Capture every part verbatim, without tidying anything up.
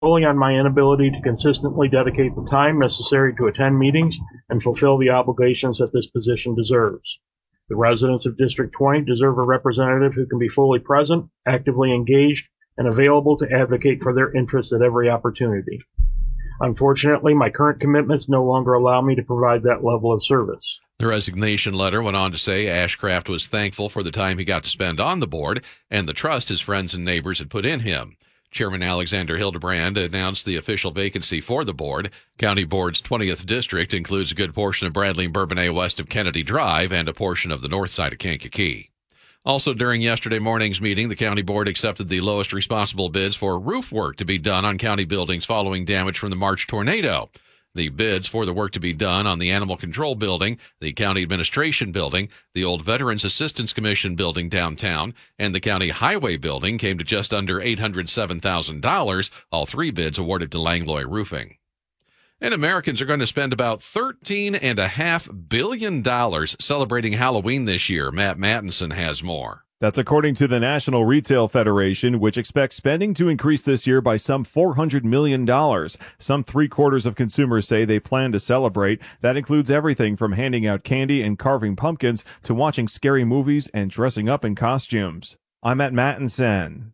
solely on my inability to consistently dedicate the time necessary to attend meetings and fulfill the obligations that this position deserves. The residents of District twenty deserve a representative who can be fully present, actively engaged, and available to advocate for their interests at every opportunity. Unfortunately, my current commitments no longer allow me to provide that level of service. The resignation letter went on to say Ashcraft was thankful for the time he got to spend on the board and the trust his friends and neighbors had put in him. Chairman Alexander Hildebrand announced the official vacancy for the board. County Board's twentieth District includes a good portion of Bradley and Bourbonnais west of Kennedy Drive and a portion of the north side of Kankakee. Also, during yesterday morning's meeting, the County Board accepted the lowest responsible bids for roof work to be done on county buildings following damage from the March tornado. The bids for the work to be done on the Animal Control Building, the County Administration Building, the old Veterans Assistance Commission Building downtown, and the County Highway Building came to just under eight hundred seven thousand dollars, all three bids awarded to Langlois Roofing. And Americans are going to spend about thirteen point five billion dollars celebrating Halloween this year. Matt Mattinson has more. That's according to the National Retail Federation, which expects spending to increase this year by some four hundred million dollars. Some three-quarters of consumers say they plan to celebrate. That includes everything from handing out candy and carving pumpkins to watching scary movies and dressing up in costumes. I'm Matt Mattinson.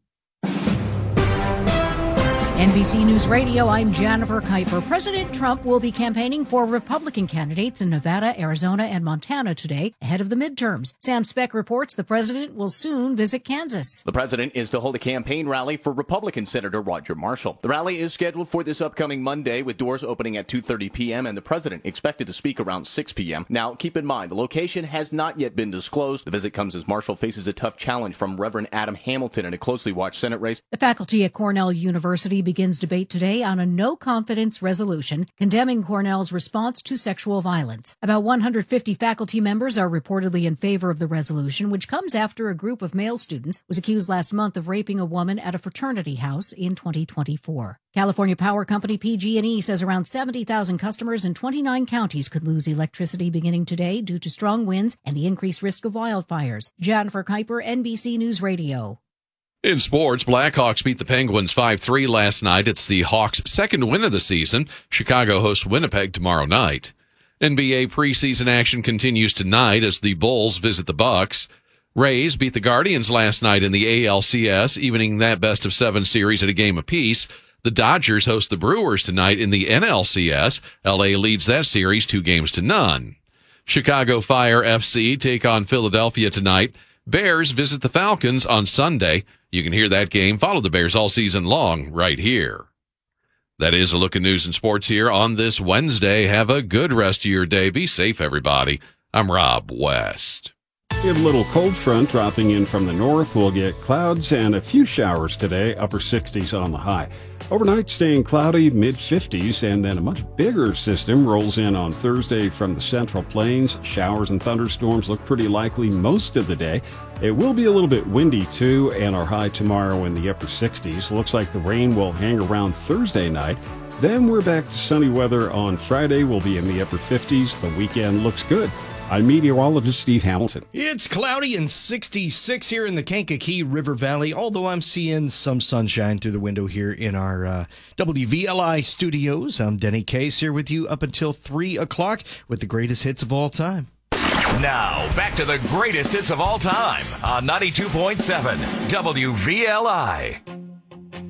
N B C News Radio, I'm Jennifer Kuiper. President Trump will be campaigning for Republican candidates in Nevada, Arizona, and Montana today, ahead of the midterms. Sam Speck reports the president will soon visit Kansas. The president is to hold a campaign rally for Republican Senator Roger Marshall. The rally is scheduled for this upcoming Monday, with doors opening at two thirty p.m. and the president expected to speak around six p.m. Now, keep in mind, the location has not yet been disclosed. The visit comes as Marshall faces a tough challenge from Reverend Adam Hamilton in a closely watched Senate race. The faculty at Cornell University begins debate today on a no-confidence resolution condemning Cornell's response to sexual violence. About one hundred fifty faculty members are reportedly in favor of the resolution, which comes after a group of male students was accused last month of raping a woman at a fraternity house in twenty twenty-four. California Power Company P G and E says around seventy thousand customers in twenty-nine counties could lose electricity beginning today due to strong winds and the increased risk of wildfires. Jennifer Kuiper, N B C News Radio. In sports, Blackhawks beat the Penguins five three last night. It's the Hawks' second win of the season. Chicago hosts Winnipeg tomorrow night. N B A preseason action continues tonight as the Bulls visit the Bucks. Rays beat the Guardians last night in the A L C S, evening that best-of-seven series at a game apiece. The Dodgers host the Brewers tonight in the N L C S. L A leads that series two games to none. Chicago Fire F C take on Philadelphia tonight. Bears visit the Falcons on Sunday. You can hear that game, follow the Bears all season long right here. That is a look at news and sports here on this Wednesday. Have a good rest of your day. Be safe, everybody. I'm Rob West. We have a little cold front dropping in from the north. We'll get clouds and a few showers today, upper sixties on the high. Overnight staying cloudy, mid fifties, and then a much bigger system rolls in on Thursday from the Central Plains. Showers and thunderstorms look pretty likely most of the day. It will be a little bit windy too, and our high tomorrow in the upper sixties. Looks like the rain will hang around Thursday night. Then we're back to sunny weather on Friday. We'll be in the upper fifties. The weekend looks good. I'm meteorologist Steve Hamilton. It's cloudy and sixty-six here in the Kankakee River Valley, although I'm seeing some sunshine through the window here in our uh, W V L I studios. I'm Denny Case here with you up until three o'clock with the greatest hits of all time. Now, back to the greatest hits of all time on ninety-two point seven W V L I.